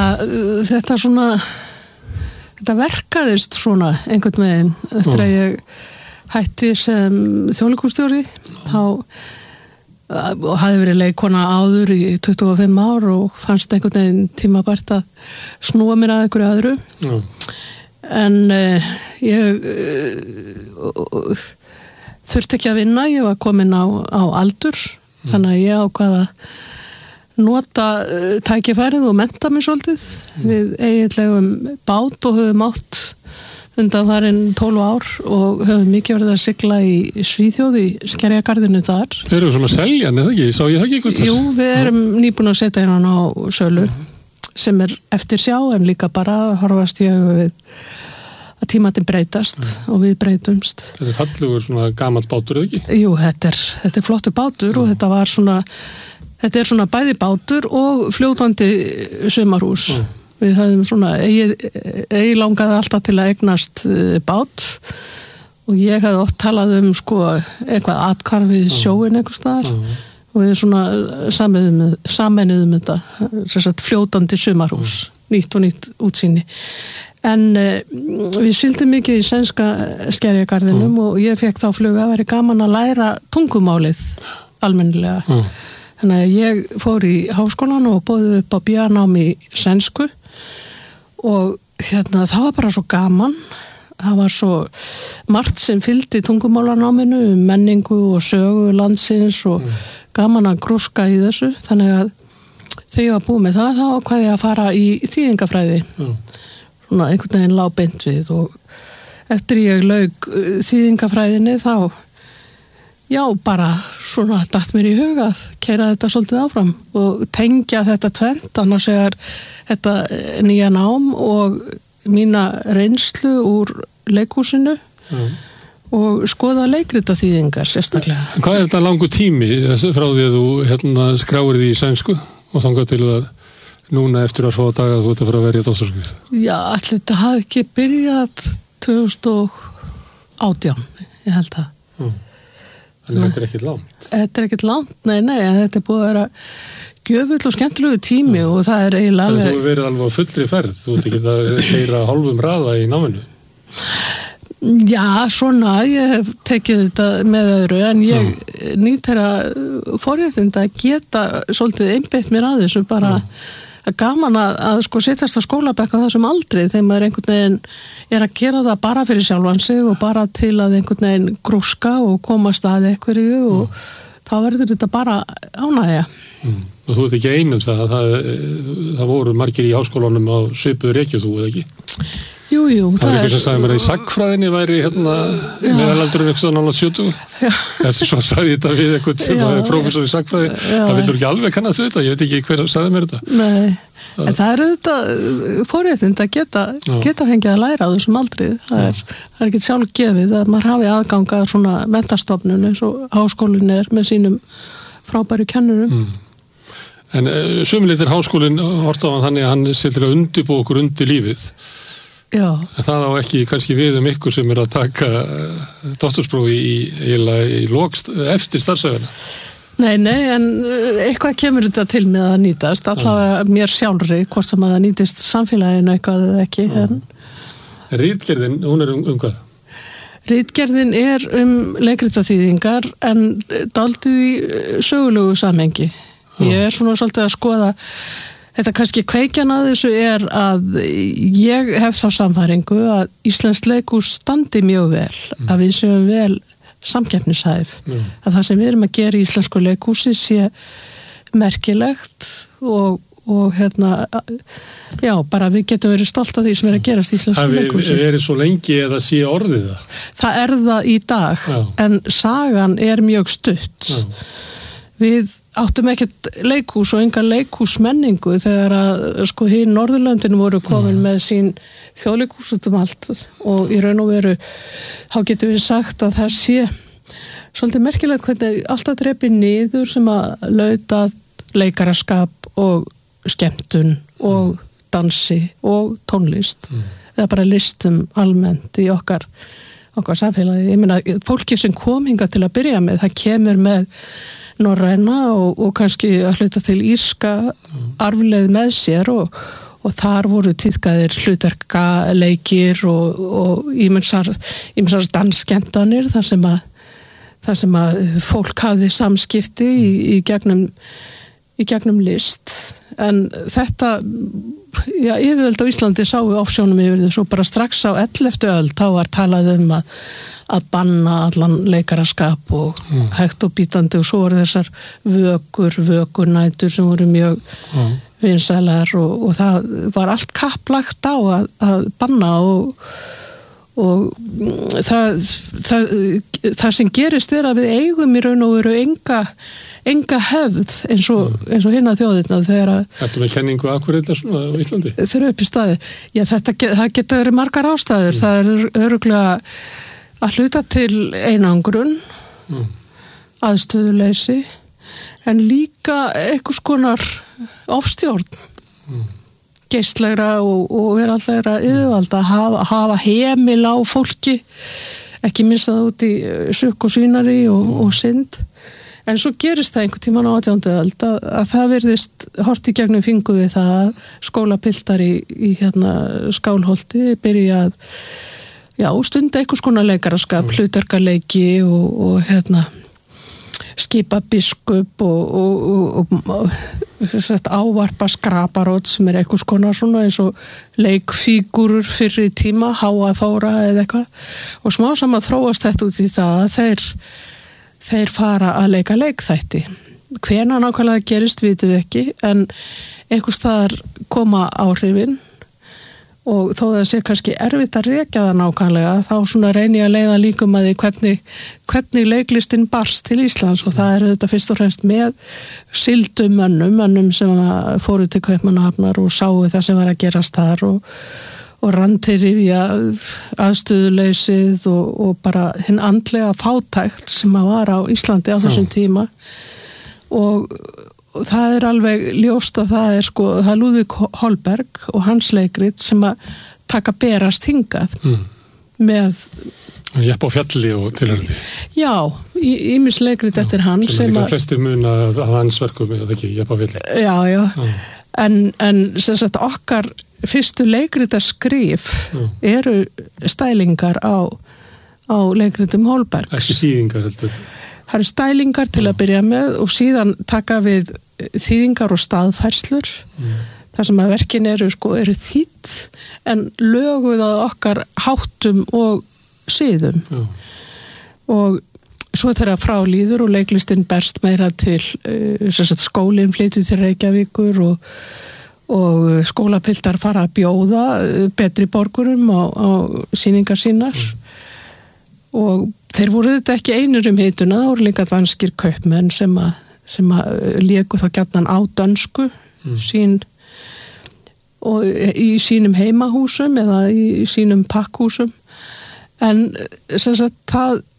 þetta verkaðist svona einhvern veginn eftir að ég hætti sem þjóðleikhússtjóri og hafði verið leikkona áður í 25 ár og fannst einhvern veginn tímabært að snúa mér að einhverju öðru. En ég þurfti ekki að vinna, ég var komin á aldur, þannig að ég ákvað að nota tækifærið og mennta mig svolítið. Við eiginlegum bát og höfum átt undanfarin 12 ár og höfum mikið verið að sigla í Svíþjóð í Skerjagarðinu þar. Þeir eru svona seljan, eða ekki? Sá ég það ekki eitthvað? Jú, við erum nýbúin að setja hérna á sölu sem eftir sjá en líka bara horfast ég við að tímatinn breytast og við breytumst. Þetta fallegur svona gamall bátur, eða ekki? Jú, þetta er flottur bátur og þetta er svona bæði bátur og fljótandi sumarhús. Við höfum svona langaði alltaf til að eignast bát og ég hafði oft talað eitthvað athvarfið sjóin einhvers staðar og við svona sameinuðum þetta fljótandi sumarhús, nýtt og nýtt útsýni. En við sigldum mikið í sænska Skerjagarðinum og ég fekk þá flugu að vera gaman að læra tungumálið almennilega. Þannig að ég fór í háskólan og boðið upp á BA-nám í sænsku og það var bara svo gaman. Það var svo margt sem fylgdi tungumálanáminu, menningu og sögu landsins og gaman að grúska í þessu. Þannig að þegar ég var búið með það, þá ákvað ég að fara í þýðingafræði. Svona einhvern veginn lá beint við og eftir ég lauk þýðingafræðinni þá bara svona datt mér í hug að keyra þetta svolítið áfram og tengja þetta tvennt, annars vegar þetta nýja nám og mína reynslu úr leikhúsinu og skoða leikritaþýðingar sérstaklega. Hvað er þetta langur tími frá því að þú skráir því í sænsku og þangað til að núna eftir að fá daga þú ert að fara að verja doktorsgráðu? Já, allir þetta hafi ekki byrjað 2018, ég held það. Þannig þetta er ekkert langt? Þetta er ekkert langt, nei, þetta er búið að vera gjöfull og skemmtilegu tími og það er eiginlega... Þannig að þú hefur verið alveg á fullri ferð, þú ert ekki að keyra hálfum raða í náminu? Já, svona, ég hef tekið þetta með öðru en ég nýt forréttinda að geta svolítið einbeitt mér að þessu bara gaman að setjast á skólabekk á þessum aldri þegar maður einhvern veginn er að gera það bara fyrir sjálfan sig og bara til að einhvern veginn grúska og komast að einhverju og þá verður þetta bara ánægja. Og þú ert ekki einum það voru margir í háskólanum á svipuðu rekju þú, eða ekki? Jú. Það er eitthvað sem sagði mér að í sagnfræðinni væri meðalaldurinn eitthvað nálega 70. Þessi svo sagði þetta við eitthvað sem er prófessor í sagnfræði. Það vildur ekki alveg kannast við þetta, ég veit ekki hver sagði mér þetta. Nei, en það er auðvitað forréttind að geta fengið að læra á þessum aldrið. Það er ekki sjálf gefið að maður hafi aðgang að svona menntastofnun eins og háskólinn er með sínum frábæru kennurum. En sumuleitt er háskólinn hort á hann þannig að hann sé til að undirbúa okkur undir lífið. Já. En það á ekki kannski við ykkur sem er að taka doktorsprófi í lokst eftir starfsæfina. Nei, en eitthvað kemur þetta til með að nýtast, allavega mér sjálfri, hvort sem að það nýtist samfélaginu eitthvað eða ekki. Ritgerðin, hún er hvað? Ritgerðin er leikritaþýðingar en dálítið í sögulegu samhengi. Ég er svona svolítið að skoða. Þetta kannski kveikjan að þessu er að ég hef þá sannfæringu að íslenskt leikhús standi mjög vel, að við séum vel samkeppnishæf, að það sem við erum að gera í íslensku leikhúsi sé merkilegt og já, bara við getum verið stolt af því sem að gerast í íslensku leikhúsi. Það verið svo lengi eða sé orðið það? Það það í dag, en sagan mjög stutt. Já. Við áttum ekkert leikhús og enga leikhúsmenningu þegar að hinn Norðurlöndin voru komin með sín þjóðleikhús út allt og í raun og veru þá getum við sagt að það sé svolítið merkilegt hvernig alltaf drepi niður sem að lauta leikaraskap og skemmtun og dansi og tónlist eða bara listum almennt í okkar samfélagi. Ég meina, fólki sem kom hingað til að byrja með, það kemur með norræna og kannski að hluta til írska arfleið með sér og þar voru tíðkaðir hlutverkaleikir og ýmsar dansskemmtanir þar sem að fólk hafði samskipti í gegnum list, en þetta yfirvöld á Íslandi sáu ofsjónum yfir þessu bara strax á 11. öld þá var talað að banna allan leikaraskap og hægt og bítandi og svo voru þessar vökunætur sem voru mjög vinsælar og það var allt kapplagt á að banna og það sem gerist að við eigum í raun og veru enga hefð eins og hinna þjóðirna þegar að... Þetta með kenningu af hverju þetta svona á Íslandi? Þeir upp í staði. Já, það geta verið margar ástæður. Það örugglega að hluta til einangrun, aðstöðuleysi, en líka einhvers konar ofstjórn, geistlegra og veraldlegra yfirvalda að hafa hemil á fólki, ekki minnst það út í sukk og svínari og synd. En svo gerist það einhvern tímann á 18. öld að það virðist hort í gegnum fingur við það að skólapiltar í Skálholti byrja að stunda einhvers konar leikaraskap, hlutverkaleiki og skipa biskup og ávarpa skraparót sem einhvers konar svona eins og leikfígúrur fyrri tíma, Háa Þóra eða eitthvað og smá saman þróast þetta út í það að þeir fara að leika leikþætti. Hvenær nákvæmlega gerist vitum við ekki, en einhvers staðar koma áhrifin og þó það sé kannski erfitt að rekja það nákvæmlega, þá svona reyni ég að leiða líkum að því hvernig leiklistin barst til Íslands og það þetta fyrst og fremst með sildum mönnum sem fóru til Kaupmannahafnar og sáu það sem var að gerast þar og randir yfir aðstöðuleysið og bara hinn andlega fátækt sem var á Íslandi á þessum tíma og það alveg ljóst að það Lúðvík Holberg og hans leikrit sem að taka berast hingað með Jepp á fjalli og tilhörði. Já, ýmis leikrit eftir hann sem að flesti muna af hans verkum eða ekki, Jepp á fjalli. Já. En sem sagt okkar fyrstu leikritaskrif eru stælingar á leikritum Holbergs. Ekki þýðingar heldur. Það eru stælingar til að byrja með og síðan taka við þýðingar og staðfærslur. Það sem að verkin eru þýtt en löguð að okkar háttum og siðum. Og svo þegar frá líður og leiklistin berst meira til skólinn flytur til Reykjavíkur og skólapiltar fara að bjóða betri borgurum á sýningar sínar og þeir voru þetta ekki einir hituna, það voru líka danskir kaupmenn sem að léku þá gjarnan á dönsku sín og í sínum heimahúsum eða í sínum pakkhúsum en sem sagt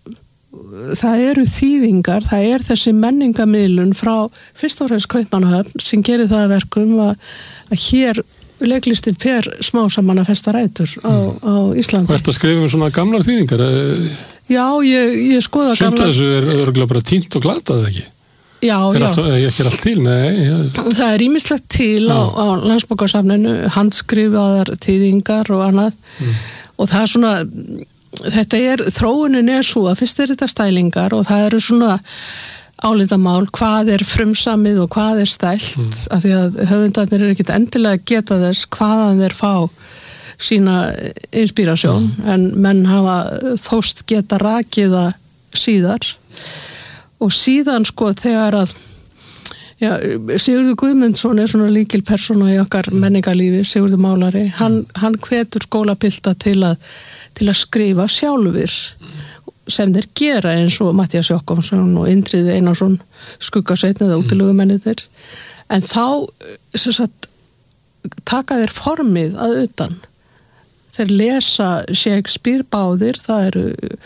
það eru þýðingar, það þessi menningamíðlun frá fyrst og fremst Kaupmannahöfn sem gerir það að verkum að hér leiklistin fer smá saman að festa rætur á Íslandi. Hvað ertu að skrifa um svona gamlar þýðingar? Já, ég skoða gamlar. Sumt þessu örugglega bara týnt og glatað ekki? Já. Ekki allt til, nei. Það ýmislegt til á Landsbókasafninu, handskrifaðar þýðingar og annað og það svona þetta þróunin svo að fyrst þetta stælingar og það eru svona álitamál hvað frumsamið og hvað stælt af því að höfundarnir ekkert endilega geta þess hvaðan þeir fá sína inspírasjón en menn hafa þóst geta rakið það síðar og síðan þegar að Já, Sigurður Guðmundsson svona líkil persóna í okkar menningarlífi, Sigurður málari, hann hvetur skólapilta til að skrifa sjálfur sem þeir gera eins og Matthías Jokkonsson og Indriði Einarsson skuggasveitn eða útilögumennir, en þá sem sagt taka þeir formið að utan. Þeir lesa Shakespeare báðir, það eru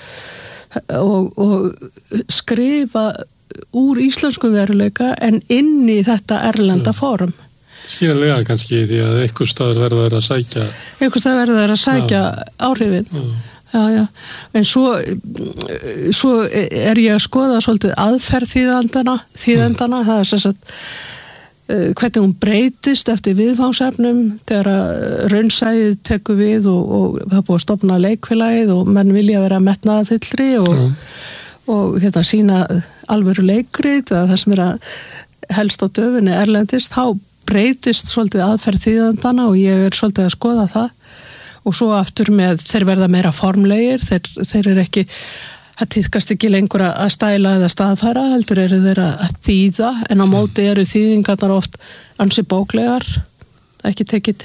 og skrifa úr íslenskum veruleika en inn í þetta erlenda form. Skýrlega kannski því að einhver staður verður að sækja áhrifin. Já. En svo er ég að skoða svolítið aðferð þýðendana, það er sem sagt hvernig hún breytist eftir viðfangsefnum þegar raunsæið tekur við og það búið að stofna leikfélagið og menn vilja vera metnaðarfyllri og sína alvöru leikrit eða það sem er að helst á döfunni erlendist, þá breytist svolítið aðferð þýðendana og ég er svolítið að skoða það. Og svo aftur með þeir verða meira formlegir, þeir eru ekki, það tíðkast ekki lengur að stæla eða staðfæra, heldur eru þeir að þýða, en á móti eru þýðingarnar oft ansi bóklegar, ekki tekið